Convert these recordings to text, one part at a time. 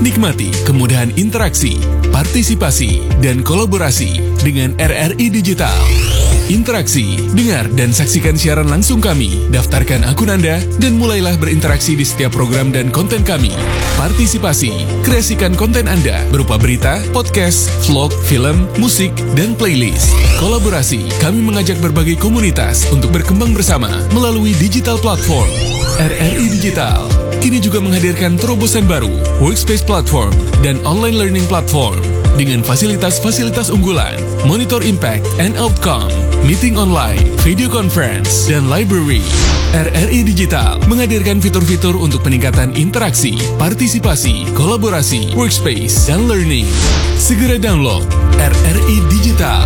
Nikmati kemudahan interaksi, partisipasi, dan kolaborasi dengan RRI Digital. Interaksi, dengar dan saksikan siaran langsung kami, daftarkan akun Anda, dan mulailah berinteraksi di setiap program dan konten kami. Partisipasi, kreasikan konten Anda berupa berita, podcast, vlog, film, musik, dan playlist. Kolaborasi, kami mengajak berbagai komunitas untuk berkembang bersama melalui digital platform. RRI Digital kini juga menghadirkan terobosan baru, workspace platform, dan online learning platform dengan fasilitas-fasilitas unggulan, monitor impact and outcome, meeting online, video conference, dan library. RRI Digital menghadirkan fitur-fitur untuk peningkatan interaksi, partisipasi, kolaborasi, workspace, dan learning. Segera download RRI Digital.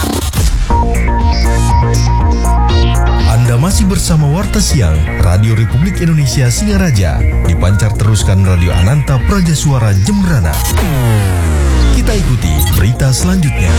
Anda masih bersama Warta Siang Radio Republik Indonesia Singaraja, dipancar teruskan Radio Ananta Praja Suara Jembrana. Kita ikuti berita selanjutnya.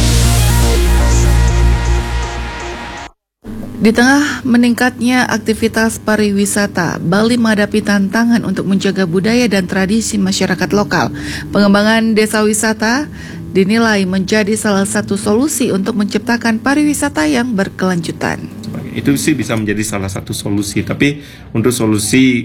Di tengah meningkatnya aktivitas pariwisata, Bali menghadapi tantangan untuk menjaga budaya dan tradisi masyarakat lokal. Pengembangan desa wisata dinilai menjadi salah satu solusi untuk menciptakan pariwisata yang berkelanjutan. Itu sih bisa menjadi salah satu solusi, tapi untuk solusi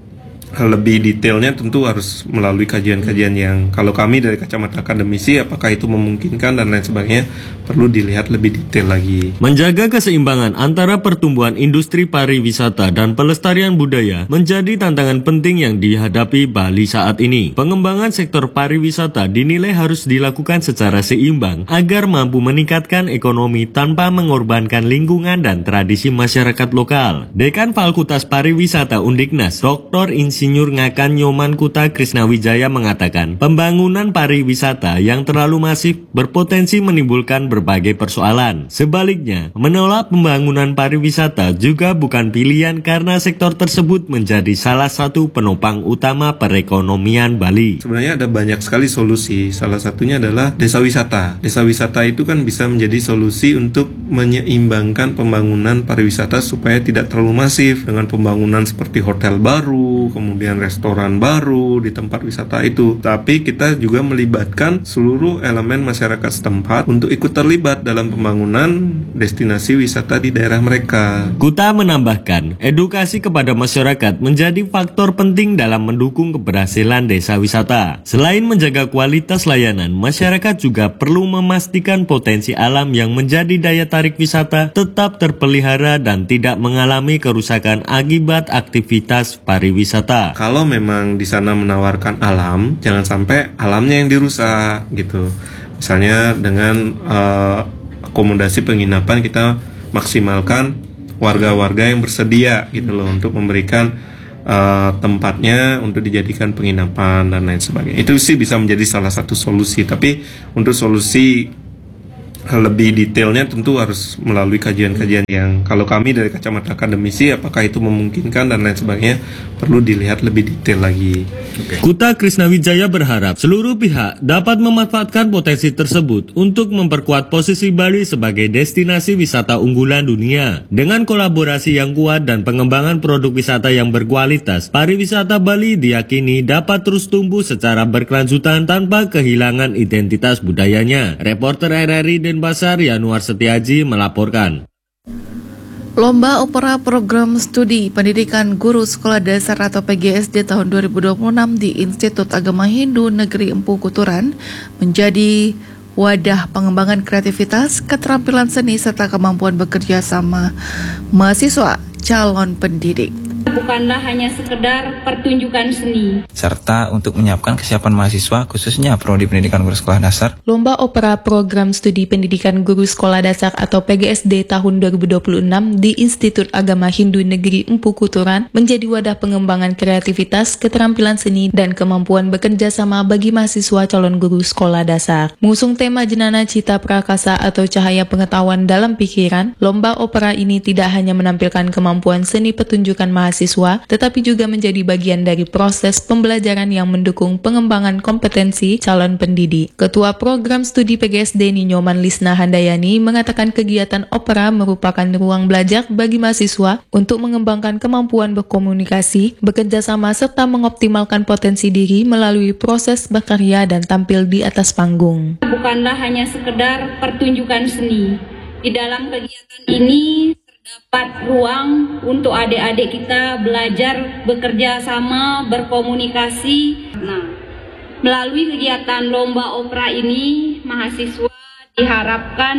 lebih detailnya tentu harus melalui kajian-kajian yang kalau kami dari kacamata akademisi apakah itu memungkinkan dan lain sebagainya perlu dilihat lebih detail lagi. Menjaga keseimbangan antara pertumbuhan industri pariwisata dan pelestarian budaya menjadi tantangan penting yang dihadapi Bali saat ini. Pengembangan sektor pariwisata dinilai harus dilakukan secara seimbang agar mampu meningkatkan ekonomi tanpa mengorbankan lingkungan dan tradisi masyarakat lokal. Dekan Fakultas Pariwisata Undiknas, Dr. Insinyur Ngakan Nyoman Kuta Krisnawijaya mengatakan, pembangunan pariwisata yang terlalu masif berpotensi menimbulkan berbagai persoalan. Sebaliknya, menolak pembangunan pariwisata juga bukan pilihan karena sektor tersebut menjadi salah satu penopang utama perekonomian Bali. Sebenarnya ada banyak sekali solusi. Salah satunya adalah desa wisata. Desa wisata itu kan bisa menjadi solusi untuk menyeimbangkan pembangunan pariwisata supaya tidak terlalu masif dengan pembangunan seperti hotel baru, kemudian restoran baru di tempat wisata itu. Tapi kita juga melibatkan seluruh elemen masyarakat setempat untuk ikut terlibat dalam pembangunan destinasi wisata di daerah mereka. Kuta menambahkan, edukasi kepada masyarakat menjadi faktor penting dalam mendukung keberhasilan desa wisata. Selain menjaga kualitas layanan, masyarakat juga perlu memastikan potensi alam yang menjadi daya tarik wisata tetap terpelihara dan tidak mengalami kerusakan akibat aktivitas pariwisata. Kalau memang di sana menawarkan alam, jangan sampai alamnya yang dirusak gitu. Misalnya dengan akomodasi penginapan kita maksimalkan warga-warga yang bersedia gitu loh untuk memberikan tempatnya untuk dijadikan penginapan dan lain sebagainya. Itu sih bisa menjadi salah satu solusi. Tapi untuk solusi lebih detailnya tentu harus melalui kajian-kajian yang kalau kami dari kacamata akademisi apakah itu memungkinkan dan lain sebagainya perlu dilihat lebih detail lagi. Kuta Krisnawijaya berharap seluruh pihak dapat memanfaatkan potensi tersebut untuk memperkuat posisi Bali sebagai destinasi wisata unggulan dunia. Dengan kolaborasi yang kuat dan pengembangan produk wisata yang berkualitas, pariwisata Bali diyakini dapat terus tumbuh secara berkelanjutan tanpa kehilangan identitas budayanya. Reporter RRI Denpasar Yanuar Setiaji melaporkan. Lomba Opera Program Studi Pendidikan Guru Sekolah Dasar atau PGSD tahun 2026 di Institut Agama Hindu Negeri Empu Kuturan menjadi wadah pengembangan kreativitas, keterampilan seni, serta kemampuan bekerja sama mahasiswa calon pendidik. Bukanlah hanya sekedar pertunjukan seni, serta untuk menyiapkan kesiapan mahasiswa khususnya Prodi Pendidikan Guru Sekolah Dasar. Lomba Opera Program Studi Pendidikan Guru Sekolah Dasar atau PGSD tahun 2026 di Institut Agama Hindu Negeri Empu Kuturan menjadi wadah pengembangan kreativitas, keterampilan seni, dan kemampuan bekerja sama bagi mahasiswa calon guru sekolah dasar. Mengusung tema Jenana Cita Prakasa atau cahaya pengetahuan dalam pikiran, lomba opera ini tidak hanya menampilkan kemampuan seni pertunjukan mahasiswa mahasiswa, tetapi juga menjadi bagian dari proses pembelajaran yang mendukung pengembangan kompetensi calon pendidik. Ketua Program Studi PGSD Ninyoman Lisna Handayani mengatakan kegiatan opera merupakan ruang belajar bagi mahasiswa untuk mengembangkan kemampuan berkomunikasi, bekerja sama, serta mengoptimalkan potensi diri melalui proses berkarya dan tampil di atas panggung. Bukanlah hanya sekedar pertunjukan seni. Di dalam kegiatan ini terdapat ruang untuk adik-adik kita belajar bekerja sama, berkomunikasi. Nah, melalui kegiatan lomba opera ini, mahasiswa diharapkan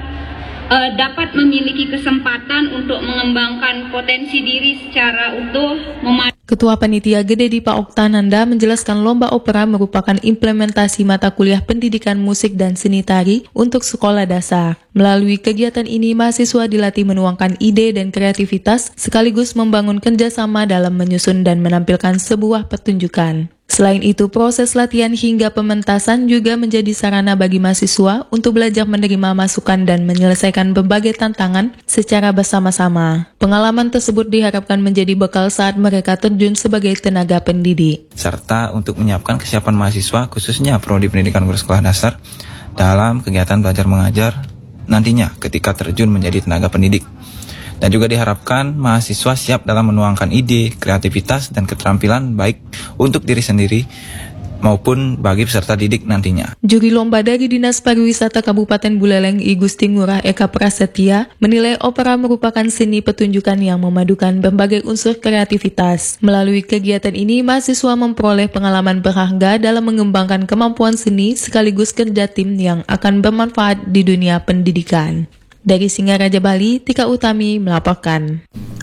dapat memiliki kesempatan untuk mengembangkan potensi diri secara utuh. Ketua Panitia Gede Dipa Oktananda menjelaskan lomba opera merupakan implementasi mata kuliah pendidikan musik dan seni tari untuk sekolah dasar. Melalui kegiatan ini, mahasiswa dilatih menuangkan ide dan kreativitas sekaligus membangun kerjasama dalam menyusun dan menampilkan sebuah pertunjukan. Selain itu, proses latihan hingga pementasan juga menjadi sarana bagi mahasiswa untuk belajar menerima masukan dan menyelesaikan berbagai tantangan secara bersama-sama. Pengalaman tersebut diharapkan menjadi bekal saat mereka terjun sebagai tenaga pendidik. Serta untuk menyiapkan kesiapan mahasiswa, khususnya Prodi Pendidikan Guru Sekolah Dasar, dalam kegiatan belajar mengajar nantinya ketika terjun menjadi tenaga pendidik. Dan juga diharapkan mahasiswa siap dalam menuangkan ide, kreativitas, dan keterampilan baik untuk diri sendiri maupun bagi peserta didik nantinya. Juri lomba dari Dinas Pariwisata Kabupaten Buleleng I Gusti Ngurah Eka Prasetya menilai opera merupakan seni pertunjukan yang memadukan berbagai unsur kreativitas. Melalui kegiatan ini, mahasiswa memperoleh pengalaman berharga dalam mengembangkan kemampuan seni sekaligus kerja tim yang akan bermanfaat di dunia pendidikan. Dari Singaraja, Bali, Tika Utami melaporkan.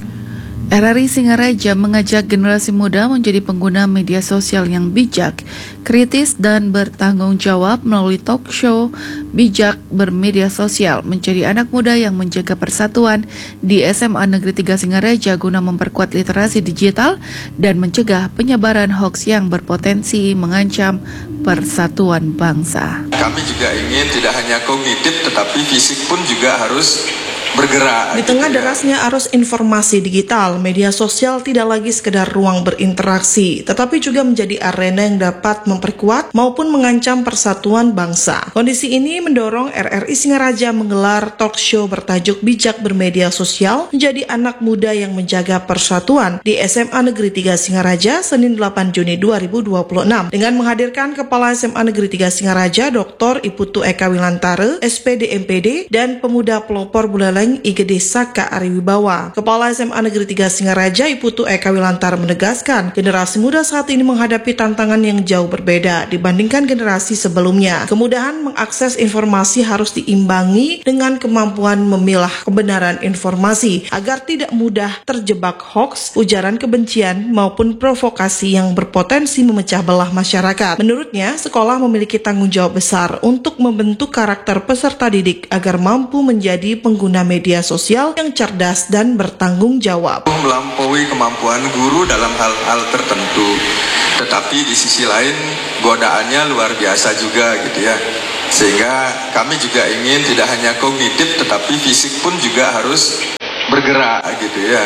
RRI Singaraja mengajak generasi muda menjadi pengguna media sosial yang bijak, kritis, dan bertanggung jawab melalui talk show Bijak Bermedia Sosial, menjadi anak muda yang menjaga persatuan di SMA Negeri 3 Singaraja guna memperkuat literasi digital dan mencegah penyebaran hoaks yang berpotensi mengancam persatuan bangsa. Kami juga ingin tidak hanya kognitif tetapi fisik pun juga harus bergerak. Di tengah derasnya arus informasi digital, media sosial tidak lagi sekedar ruang berinteraksi, tetapi juga menjadi arena yang dapat memperkuat maupun mengancam persatuan bangsa. Kondisi ini mendorong RRI Singaraja menggelar talk show bertajuk Bijak Bermedia Sosial, menjadi anak muda yang menjaga persatuan di SMA Negeri 3 Singaraja, Senin 8 Juni 2026, dengan menghadirkan Kepala SMA Negeri 3 Singaraja, Dr. Iputu Eka Wilantare, SPD MPD, dan Pemuda Pelopor Buleleng IGD Saka Ariwibawa. Kepala SMA Negeri 3 Singaraja, Iputu Eka Wilantare menegaskan, generasi muda saat ini menghadapi tantangan yang jauh berbeda dibandingkan generasi sebelumnya. Kemudahan mengakses informasi harus diimbangi dengan kemampuan memilah kebenaran informasi agar tidak mudah terjebak hoaks, ujaran kebencian, maupun provokasi yang berpotensi memecah belah masyarakat. Menurutnya, sekolah memiliki tanggung jawab besar untuk membentuk karakter peserta didik agar mampu menjadi pengguna media sosial yang cerdas dan bertanggung jawab. Melampaui kemampuan guru dalam hal-hal tertentu, tetapi di sisi lain godaannya luar biasa juga gitu ya. Sehingga kami juga ingin tidak hanya kognitif tetapi fisik pun juga harus bergerak gitu ya.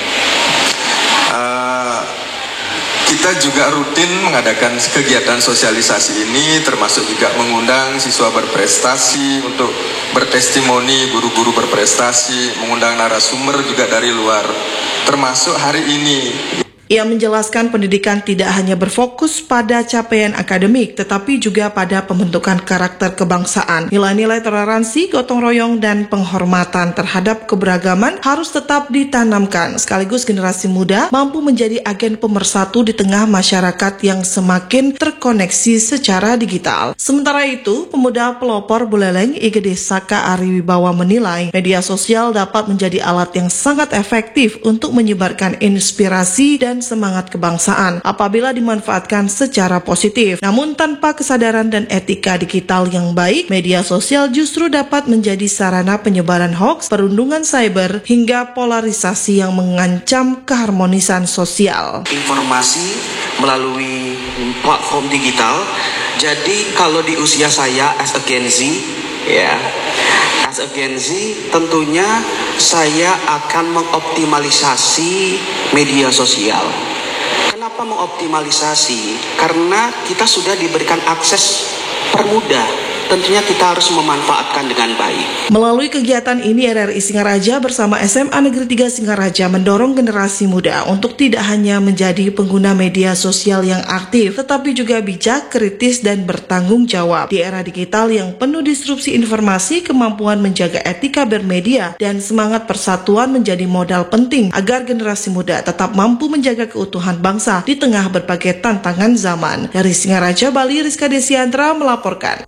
Kita juga rutin mengadakan kegiatan sosialisasi ini, termasuk juga mengundang siswa berprestasi untuk bertestimoni, guru-guru berprestasi, mengundang narasumber juga dari luar, termasuk hari ini. Ia menjelaskan pendidikan tidak hanya berfokus pada capaian akademik, tetapi juga pada pembentukan karakter kebangsaan. Nilai-nilai toleransi, gotong royong, dan penghormatan terhadap keberagaman harus tetap ditanamkan, sekaligus generasi muda mampu menjadi agen pemersatu di tengah masyarakat yang semakin terkoneksi secara digital. Sementara itu, Pemuda Pelopor Buleleng IGD Saka Ariwibawa menilai media sosial dapat menjadi alat yang sangat efektif untuk menyebarkan inspirasi dan semangat kebangsaan apabila dimanfaatkan secara positif. Namun tanpa kesadaran dan etika digital yang baik, media sosial justru dapat menjadi sarana penyebaran hoaks, perundungan cyber, hingga polarisasi yang mengancam keharmonisan sosial. Informasi melalui platform digital. Jadi kalau di usia saya as a Gen Z, As a Gen Z, tentunya saya akan mengoptimalisasi media sosial. Kenapa mengoptimalisasi? Karena kita sudah diberikan akses permudah. Tentunya kita harus memanfaatkan dengan baik. Melalui kegiatan ini, RRI Singaraja bersama SMA Negeri 3 Singaraja mendorong generasi muda untuk tidak hanya menjadi pengguna media sosial yang aktif, tetapi juga bijak, kritis, dan bertanggung jawab. Di era digital yang penuh disrupsi informasi, kemampuan menjaga etika bermedia dan semangat persatuan menjadi modal penting agar generasi muda tetap mampu menjaga keutuhan bangsa di tengah berbagai tantangan zaman. Dari Singaraja, Bali, Rizka Desiandra melaporkan.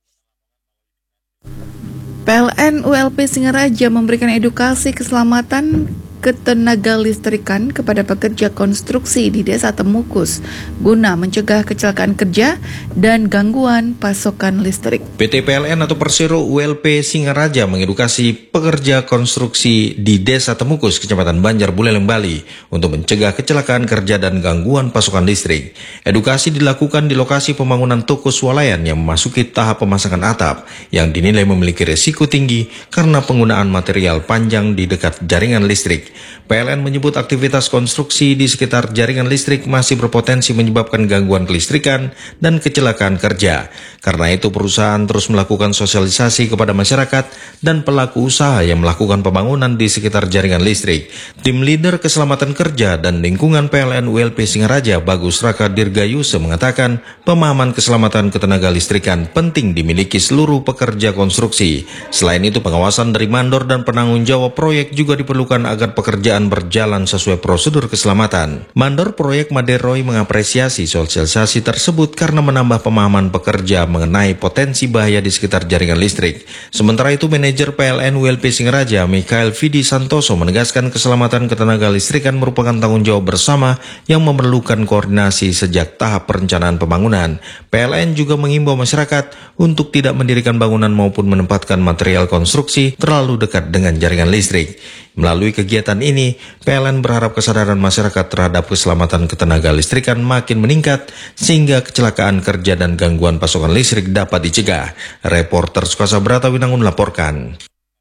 PLN ULP Singaraja memberikan edukasi keselamatan ketenaga listrikan kepada pekerja konstruksi di Desa Temukus guna mencegah kecelakaan kerja dan gangguan pasokan listrik. PT PLN atau Persero ULP Singaraja mengedukasi pekerja konstruksi di Desa Temukus, Kecamatan Banjar Buleleng, Bali untuk mencegah kecelakaan kerja dan gangguan pasokan listrik. Edukasi dilakukan di lokasi pembangunan toko swalayan yang memasuki tahap pemasangan atap yang dinilai memiliki risiko tinggi karena penggunaan material panjang di dekat jaringan listrik. PLN menyebut aktivitas konstruksi di sekitar jaringan listrik masih berpotensi menyebabkan gangguan kelistrikan dan kecelakaan kerja. Karena itu perusahaan terus melakukan sosialisasi kepada masyarakat dan pelaku usaha yang melakukan pembangunan di sekitar jaringan listrik. Tim Leader Keselamatan Kerja dan Lingkungan PLN ULP Singaraja, Bagus Raka Dirgayuse, mengatakan pemahaman keselamatan ketenaga listrikan penting dimiliki seluruh pekerja konstruksi. Selain itu, pengawasan dari mandor dan penanggung jawab proyek juga diperlukan agar pekerjaan berjalan sesuai prosedur keselamatan. Mandor proyek Maderoy mengapresiasi sosialisasi tersebut karena menambah pemahaman pekerja mengenai potensi bahaya di sekitar jaringan listrik. Sementara itu, manajer PLN ULP Singaraja, Mikael Vidi Santoso, menegaskan keselamatan ketenaga listrikan merupakan tanggung jawab bersama yang memerlukan koordinasi sejak tahap perencanaan pembangunan. PLN juga mengimbau masyarakat untuk tidak mendirikan bangunan maupun menempatkan material konstruksi terlalu dekat dengan jaringan listrik. Melalui kegiatan ini, PLN berharap kesadaran masyarakat terhadap keselamatan ketenaga listrikan makin meningkat sehingga kecelakaan kerja dan gangguan pasokan listrik dapat dicegah. Reporter Sukasa Brata Winangun melaporkan.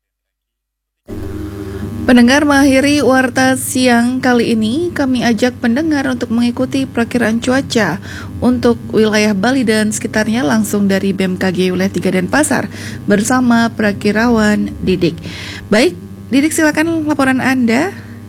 Pendengar, mengakhiri Warta Siang kali ini, kami ajak pendengar untuk mengikuti perkiraan cuaca untuk wilayah Bali dan sekitarnya langsung dari BMKG Wilayah 3 Denpasar bersama Prakirawan Didik. Baik, Didik, silakan laporan Anda.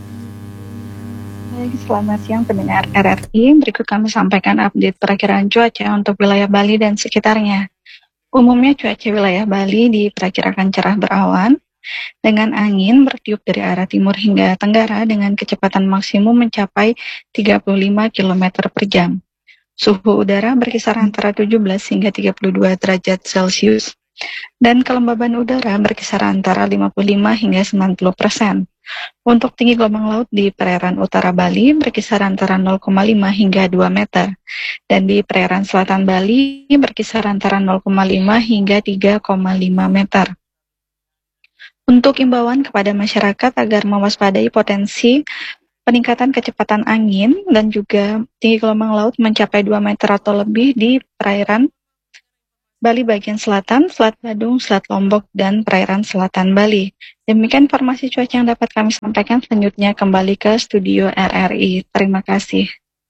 Baik, selamat siang pendengar RRI. Berikut kami sampaikan update perakiraan cuaca untuk wilayah Bali dan sekitarnya. Umumnya cuaca wilayah Bali diperkirakan cerah berawan, dengan angin bertiup dari arah timur hingga tenggara dengan kecepatan maksimum mencapai 35 km per jam. Suhu udara berkisar antara 17 hingga 32 derajat Celcius. Dan kelembaban udara berkisar antara 55 hingga 90%. Untuk tinggi gelombang laut di perairan utara Bali berkisar antara 0,5 hingga 2 meter. Dan di perairan selatan Bali berkisar antara 0,5 hingga 3,5 meter. Untuk imbauan kepada masyarakat agar mewaspadai potensi peningkatan kecepatan angin dan juga tinggi gelombang laut mencapai 2 meter atau lebih di perairan Bali bagian selatan, Selat Badung, Selat Lombok, dan perairan selatan Bali. Demikian informasi cuaca yang dapat kami sampaikan. Selanjutnya kembali ke studio RRI. Terima kasih.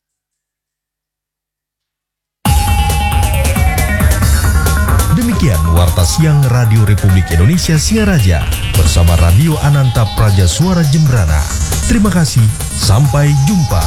Demikian Warta Siang Radio Republik Indonesia Singaraja bersama Radio Ananta Praja Suara Jembrana. Terima kasih, sampai jumpa.